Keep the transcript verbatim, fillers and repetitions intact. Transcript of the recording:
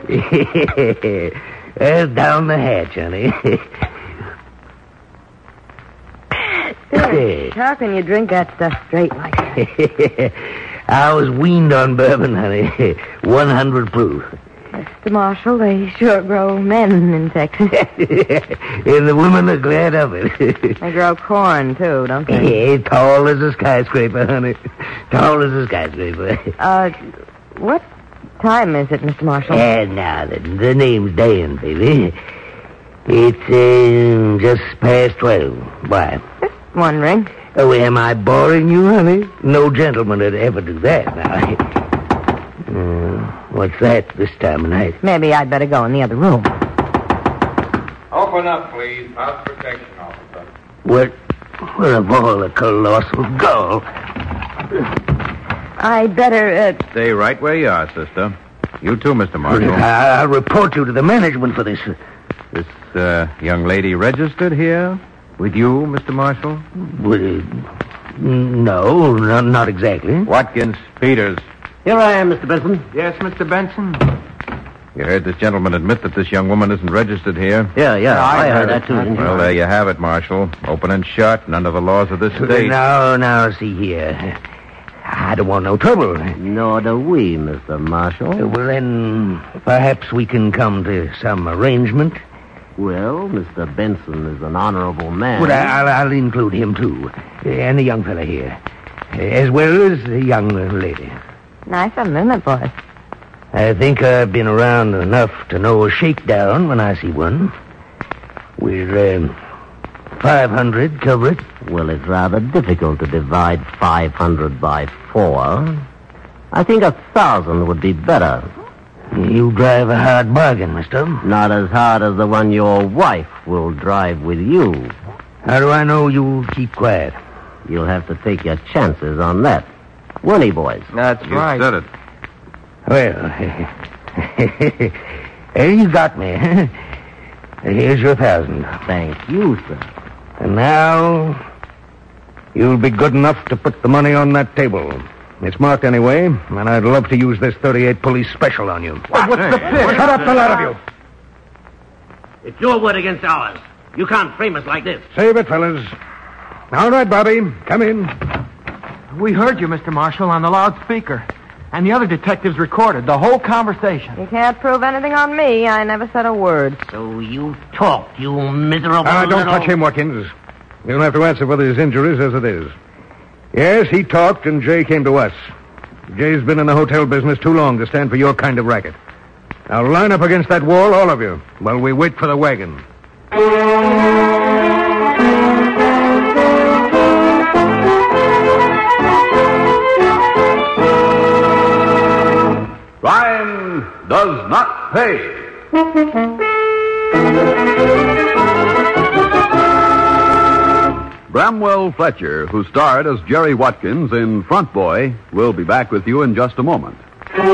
Well, down the hatch, honey. How can you drink that stuff straight like that? I was weaned on bourbon, honey. one hundred proof. Mister Marshall, they sure grow men in Texas. And the women are glad of it. They grow corn, too, don't they? Yeah, tall as a skyscraper, honey. Tall as a skyscraper. Uh, what time is it, Mister Marshall? And now, the, the name's Dan, baby. It's uh, just past twelve. Why? Just wondering. Oh, am I boring you, honey? No gentleman would ever do that, now. Uh, what's that this time of night? Maybe I'd better go in the other room. Open up, please. House protection officer. What? What of all the colossal gall? I'd better, uh... Stay right where you are, sister. You too, Mister Marshall. I'll report you to the management for this. This uh, young lady registered here with you, Mister Marshall? Well, no, no, not exactly. Watkins, Peters. Here I am, Mister Benson. Yes, Mister Benson? You heard this gentleman admit that this young woman isn't registered here? Yeah, yeah, No, I, I heard, heard that it. too. didn't you? Well, there you have it, Marshal. Open and shut and under the laws of this state. Now, now, see here. I don't want no trouble. Nor do we, Mister Marshall. Well, then, perhaps we can come to some arrangement. Well, Mister Benson is an honorable man. Well, I'll, I'll include him, too. And the young fella here. As well as the young lady. Nice of them, isn't it, boys? I think I've been around enough to know a shakedown when I see one. We're, um, five hundred, cover it. Well, it's rather difficult to divide five hundred by four. I think a thousand would be better. You drive a hard bargain, mister. Not as hard as the one your wife will drive with you. How do I know you'll keep quiet? You'll have to take your chances on that. Won't he, boys? That's you right. You said it. Well, hey, you got me. Here's your thousand. Thank you, sir. And now, you'll be good enough to put the money on that table. It's marked anyway, and I'd love to use this thirty-eight police special on you. What? What's the pitch? Shut up, the lot of you. It's your word against ours. You can't frame us like this. Save it, fellas. All right, Bobby, come in. We heard you, Mister Marshall, on the loudspeaker. And the other detectives recorded the whole conversation. You can't prove anything on me. I never said a word. So you talked, you miserable Ah, don't little... touch him, Watkins. You don't have to answer for his injuries as it is. Yes, he talked, and Jay came to us. Jay's been in the hotel business too long to stand for your kind of racket. Now line up against that wall, all of you, while we wait for the wagon. Crime does not pay. Bramwell Fletcher, who starred as Jerry Watkins in Front Boy, will be back with you in just a moment.